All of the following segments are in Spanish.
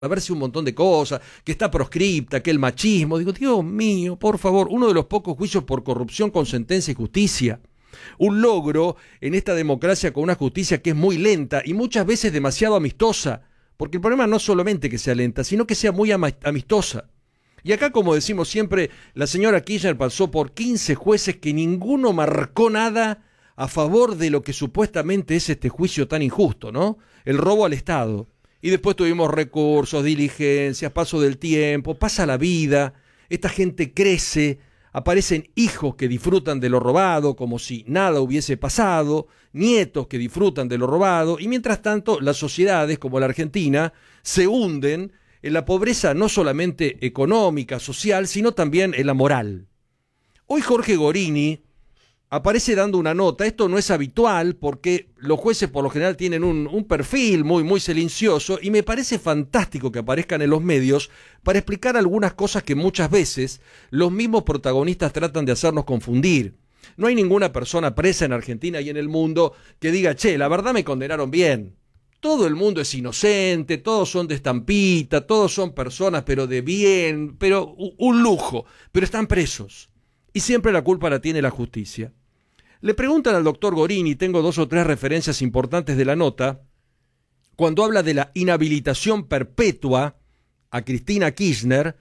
verse un montón de cosas, que está proscripta, que el machismo. Digo, Dios mío, por favor, uno de los pocos juicios por corrupción con sentencia y justicia. Un logro en esta democracia con una justicia que es muy lenta y muchas veces demasiado amistosa. Porque el problema no es solamente que sea lenta, sino que sea muy amistosa. Y acá, como decimos siempre, la señora Kirchner pasó por 15 jueces que ninguno marcó nada a favor de lo que supuestamente es este juicio tan injusto, ¿no? El robo al Estado. Y después tuvimos recursos, diligencias, paso del tiempo, pasa la vida, esta gente crece, aparecen hijos que disfrutan de lo robado como si nada hubiese pasado, nietos que disfrutan de lo robado, y mientras tanto las sociedades como la Argentina se hunden en la pobreza no solamente económica, social, sino también en la moral. Hoy Jorge Gorini aparece dando una nota. Esto no es habitual porque los jueces por lo general tienen un perfil muy silencioso y me parece fantástico que aparezcan en los medios para explicar algunas cosas que muchas veces los mismos protagonistas tratan de hacernos confundir. No hay ninguna persona presa en Argentina y en el mundo que diga, che, la verdad me condenaron bien. Todo el mundo es inocente, todos son de estampita, todos son personas pero de bien, pero un lujo, pero están presos. Y siempre la culpa la tiene la justicia. Le preguntan al doctor Gorini, tengo 2 o 3 referencias importantes de la nota, cuando habla de la inhabilitación perpetua a Cristina Kirchner,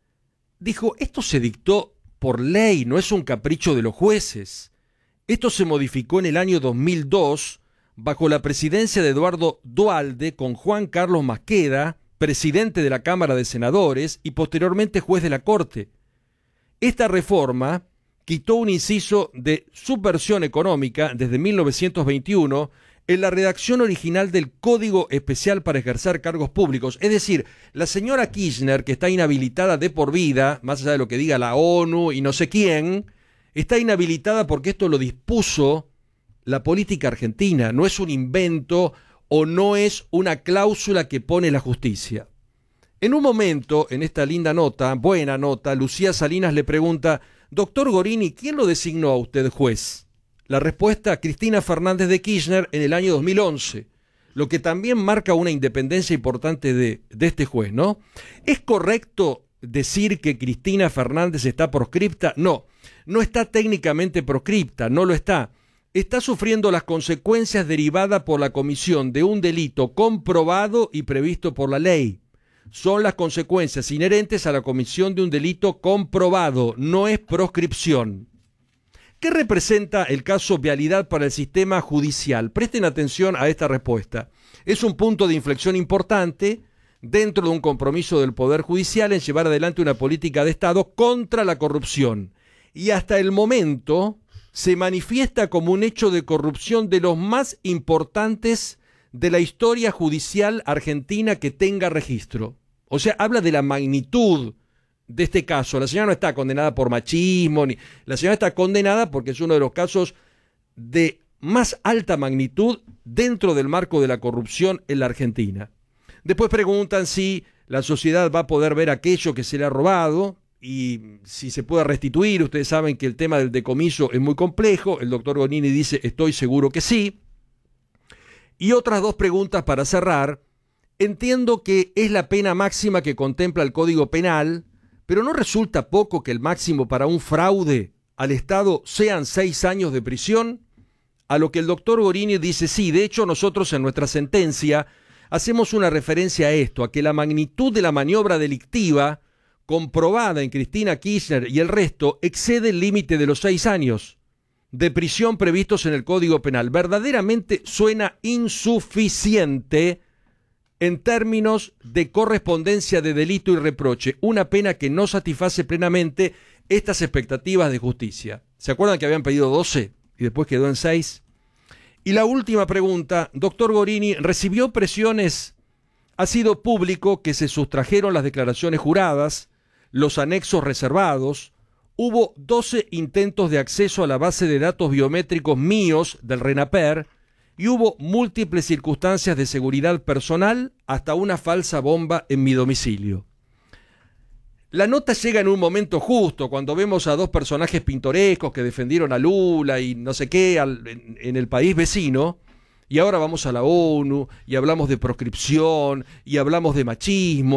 dijo, esto se dictó por ley, no es un capricho de los jueces. Esto se modificó en el año 2002, bajo la presidencia de Eduardo Duhalde, con Juan Carlos Masqueda, presidente de la Cámara de Senadores y posteriormente juez de la Corte. Esta reforma quitó un inciso de subversión económica desde 1921 en la redacción original del Código Especial para ejercer cargos públicos. Es decir, la señora Kirchner, que está inhabilitada de por vida, más allá de lo que diga la ONU y no sé quién, está inhabilitada porque esto lo dispuso la política argentina. No es un invento o no es una cláusula que pone la justicia. En un momento, en esta linda nota, buena nota, Lucía Salinas le pregunta, doctor Gorini, ¿quién lo designó a usted juez? La respuesta, Cristina Fernández de Kirchner en el año 2011, lo que también marca una independencia importante de este juez, ¿no? ¿Es correcto decir que Cristina Fernández está proscripta? No, no está técnicamente proscripta, no lo está. Está sufriendo las consecuencias derivadas por la comisión de un delito comprobado y previsto por la ley. Son las consecuencias inherentes a la comisión de un delito comprobado, no es proscripción. ¿Qué representa el caso Vialidad para el sistema judicial? Presten atención a esta respuesta. Es un punto de inflexión importante dentro de un compromiso del Poder Judicial en llevar adelante una política de Estado contra la corrupción. Y hasta el momento se manifiesta como un hecho de corrupción de los más importantes de la historia judicial argentina que tenga registro. O sea, habla de la magnitud de este caso. La señora no está condenada por machismo, la señora está condenada porque es uno de los casos de más alta magnitud dentro del marco de la corrupción en la Argentina. Después preguntan si la sociedad va a poder ver aquello que se le ha robado y si se puede restituir. Ustedes saben que el tema del decomiso es muy complejo. El doctor Gorini dice, estoy seguro que sí. Y otras 2 preguntas para cerrar. Entiendo que es la pena máxima que contempla el Código Penal, pero ¿no resulta poco que el máximo para un fraude al Estado sean 6 años de prisión? A lo que el doctor Gorini dice, sí, de hecho nosotros en nuestra sentencia hacemos una referencia a esto, a que la magnitud de la maniobra delictiva comprobada en Cristina Kirchner y el resto excede el límite de los 6 años de prisión previstos en el Código Penal. Verdaderamente suena insuficiente en términos de correspondencia de delito y reproche, una pena que no satisface plenamente estas expectativas de justicia. ¿Se acuerdan que habían pedido 12 y después quedó en 6? Y la última pregunta, doctor Gorini, ¿recibió presiones? Ha sido público que se sustrajeron las declaraciones juradas, los anexos reservados, hubo 12 intentos de acceso a la base de datos biométricos míos del RENAPER, y hubo múltiples circunstancias de seguridad personal hasta una falsa bomba en mi domicilio. La nota llega en un momento justo, cuando vemos a 2 personajes pintorescos que defendieron a Lula y no sé qué en el país vecino, Y ahora vamos a la ONU y hablamos de proscripción y hablamos de machismo.